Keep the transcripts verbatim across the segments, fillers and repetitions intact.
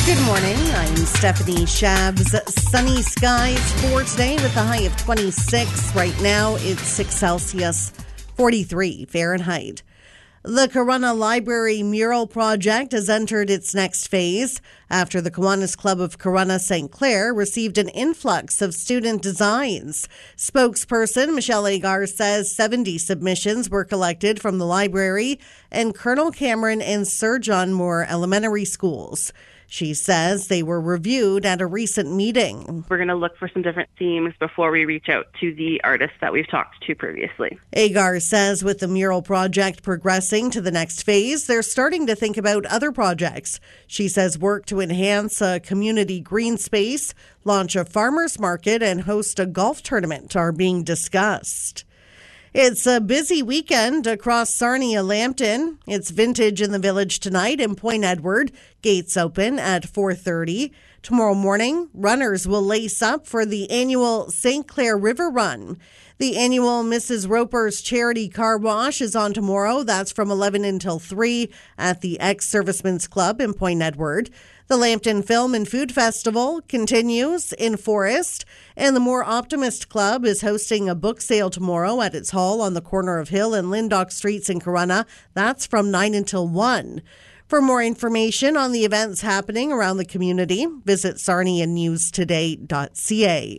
Good morning. I'm Stephanie Shabs. Sunny skies for today with a high of twenty-six. Right now, it's six Celsius, forty-three Fahrenheit. The Corunna Library Mural Project has entered its next phase after the Kiwanis Club of Corunna Saint Clair received an influx of student designs. Spokesperson Michelle Agar says seventy submissions were collected from the library and Colonel Cameron and Sir John Moore elementary schools. She says they were reviewed at a recent meeting. We're going to look for some different themes before we reach out to the artists that we've talked to previously. Agar says with the mural project progressing to the next phase, they're starting to think about other projects. She says work to enhance a community green space, launch a farmers market, and host a golf tournament are being discussed. It's a busy weekend across Sarnia-Lambton. It's Vintage in the Village tonight in Point Edward. Gates open at four thirty. Tomorrow morning, runners will lace up for the annual Saint Clair River Run. The annual Missus Roper's Charity Car Wash is on tomorrow. That's from eleven until three at the Ex-Servicemen's Club in Point Edward. The Lambton Film and Food Festival continues in Forest, and the More Optimist Club is hosting a book sale tomorrow at its hall on the corner of Hill and Lindock Streets in Corunna. That's from nine until one. For more information on the events happening around the community, visit sarnia news today dot c a.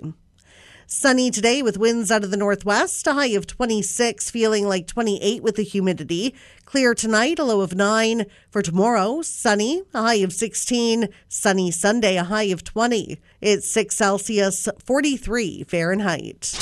Sunny today with winds out of the northwest, a high of twenty-six, feeling like twenty-eight with the humidity. Clear tonight, a low of nine. For tomorrow, sunny, a high of sixteen. Sunny Sunday, a high of twenty. It's six Celsius, forty-three Fahrenheit.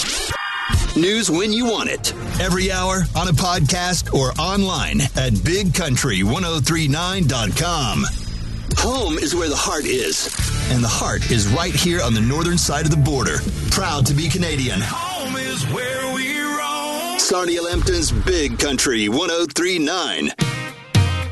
News when you want it. Every hour, on a podcast, or online at big country ten thirty-nine dot com. Home is where the heart is, and the heart is right here on the northern side of the border. Proud to be Canadian. Home is where we roam. Sarnia-Lambton's Big Country ten thirty-nine.